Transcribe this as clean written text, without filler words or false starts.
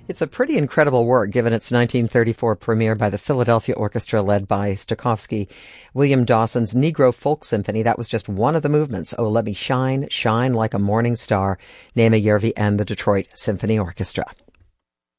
It's a pretty incredible work given its 1934 premiere by the Philadelphia Orchestra led by Stokowski. William Dawson's Negro Folk Symphony, that was just one of the movements. Oh, Let Me Shine, Shine Like a Morning Star, Nema Järvi and the Detroit Symphony Orchestra.